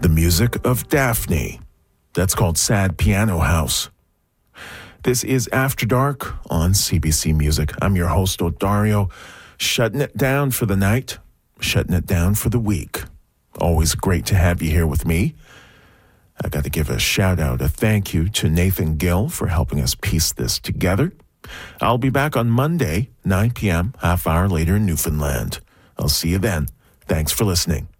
The music of Daphne. That's called Sad Piano House. This is After Dark on CBC Music. I'm your host, Odario, shutting it down for the night, shutting it down for the week. Always great to have you here with me. I got to give a shout out, a thank you to Nathan Gill for helping us piece this together. I'll be back on Monday, 9 p.m., half hour later in Newfoundland. I'll see you then. Thanks for listening.